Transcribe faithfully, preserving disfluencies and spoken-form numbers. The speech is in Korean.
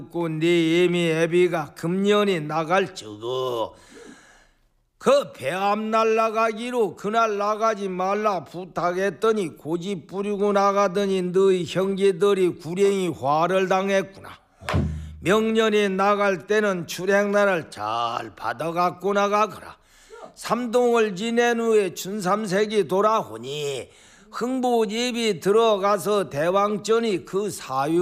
네 애미 애비가 금년이 나갈 적어. 그 배암 날라가기로 그날 나가지 말라 부탁했더니 고집 부리고 나가더니 너희 형제들이 구랭이 화를 당했구나. 명년이 나갈 때는 출행날을 잘 받아갖고 나가거라. 삼동을 지낸 후에 춘삼색이 돌아오니 흥부 예비 들어가서 대왕전이 그 사유